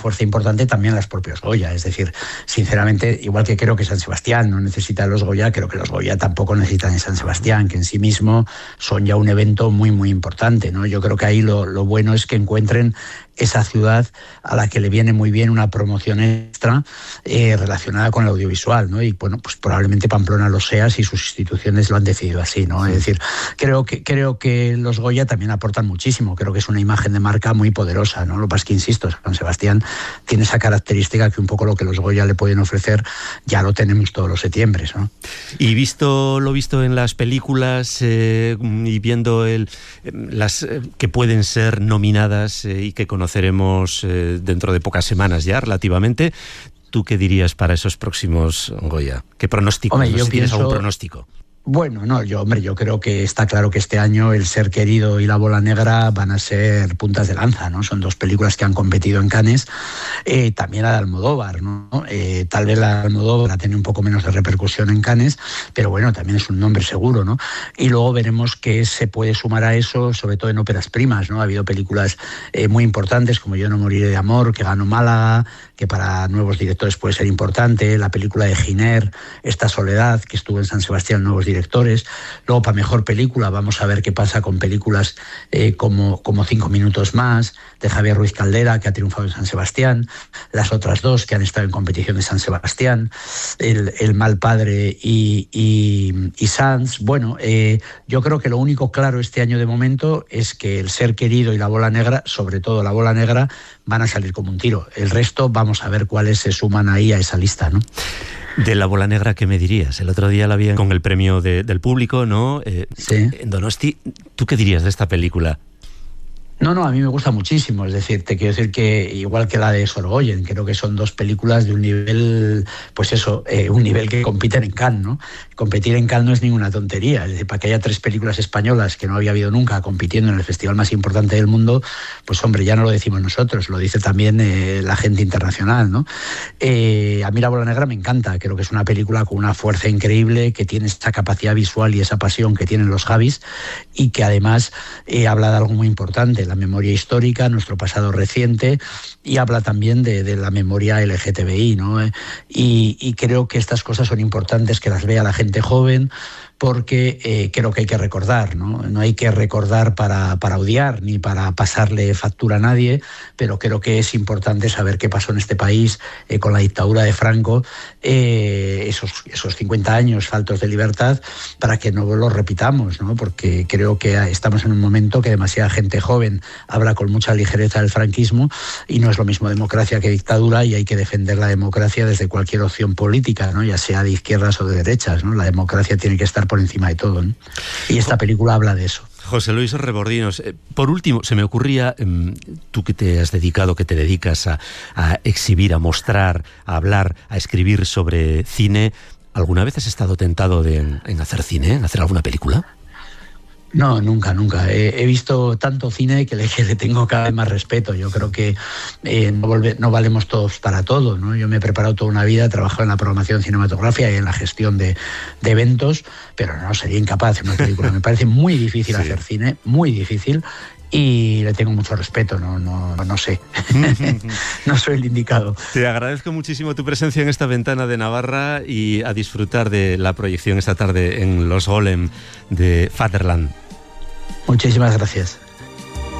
fuerza importante también los propios Goya. Es decir, sinceramente, igual que creo que San Sebastián no necesita los Goya, creo que los Goya tampoco necesitan de San Sebastián, que en sí mismo son ya un evento muy, muy importante, ¿no? Yo creo que ahí lo bueno es que encuentren esa ciudad a la que le viene muy bien una promoción extra relacionada con el audiovisual, ¿no? Y bueno, pues probablemente Pamplona lo sea si sus instituciones lo han decidido así, ¿no? Sí. Es decir, creo que los Goya también aportan muchísimo, creo que es una imagen de marca muy poderosa, ¿no? Lo que pasa es que, insisto, San Sebastián tiene esa característica que un poco lo que los Goya le pueden ofrecer ya lo tenemos todos los septiembres, ¿no? Y visto lo visto en las películas y viendo las que pueden ser nominadas y que conoceremos dentro de pocas semanas ya, relativamente, ¿tú qué dirías para esos próximos Goya? ¿Qué pronóstico? Hombre, no sé si tienes algún pronóstico. Bueno, no, yo creo que está claro que este año El Ser Querido y La Bola Negra van a ser puntas de lanza, ¿no? Son dos películas que han competido en Cannes, también la de Almodóvar, ¿no? Tal vez la de Almodóvar ha tenido un poco menos de repercusión en Cannes, pero bueno, también es un nombre seguro, ¿no? Y luego veremos qué se puede sumar a eso, sobre todo en óperas primas, ¿no? Ha habido películas muy importantes como Yo no moriré de amor, que ganó Málaga, que para nuevos directores puede ser importante, la película de Giner, Esta soledad, que estuvo en San Sebastián, nuevos directores. Luego, para mejor película, vamos a ver qué pasa con películas como 5 minutos más, de Javier Ruiz Caldera, que ha triunfado en San Sebastián, las otras dos que han estado en competición de San Sebastián, El mal padre y Sanz. Bueno, yo creo que lo único claro este año de momento es que El Ser Querido y La Bola Negra, sobre todo La Bola Negra, van a salir como un tiro. El resto vamos a ver cuáles se suman ahí a esa lista, ¿no? De La Bola Negra, ¿qué me dirías? El otro día la vi con el premio del público, ¿no? Sí. En Donosti, ¿tú qué dirías de esta película? No, a mí me gusta muchísimo, es decir, te quiero decir que igual que la de Sorgoyen, creo que son dos películas de un nivel, pues eso, un nivel que compiten en Cannes, ¿no? Competir en Cannes no es ninguna tontería, es decir, para que haya 3 películas españolas que no había habido nunca compitiendo en el festival más importante del mundo, pues hombre, ya no lo decimos nosotros, lo dice también la gente internacional, ¿no? A mí La Bola Negra me encanta, creo que es una película con una fuerza increíble, que tiene esa capacidad visual y esa pasión que tienen los Javis, y que además habla de algo muy importante, la memoria histórica, nuestro pasado reciente, y habla también de la memoria LGTBI, ¿no? Y creo que estas cosas son importantes que las vea la gente joven, porque creo que hay que recordar, ¿no? No hay que recordar para odiar ni para pasarle factura a nadie, pero creo que es importante saber qué pasó en este país con la dictadura de Franco, esos 50 años faltos de libertad, para que no lo repitamos, ¿no? Porque creo que estamos en un momento que demasiada gente joven habla con mucha ligereza del franquismo, y no es lo mismo democracia que dictadura, y hay que defender la democracia desde cualquier opción política, ¿no? Ya sea de izquierdas o de derechas, ¿no? La democracia tiene que estar por encima de todo, ¿no? Y esta película habla de eso. José Luis Rebordinos, por último, se me ocurría, tú que te has dedicado, que te dedicas a exhibir, a mostrar, a hablar, a escribir sobre cine, ¿alguna vez has estado tentado en hacer cine, en hacer alguna película? No, nunca. He visto tanto cine que le tengo cada vez más respeto. Yo creo que no valemos todos para todo, ¿no? Yo me he preparado toda una vida, he trabajado en la programación cinematográfica y en la gestión de eventos, pero no sería incapaz de hacer una película. Me parece muy difícil hacer cine, muy difícil, y le tengo mucho respeto, no sé. No soy el indicado. Te agradezco muchísimo tu presencia en esta ventana de Navarra y a disfrutar de la proyección esta tarde en Los Golem de Fatherland. Muchísimas gracias.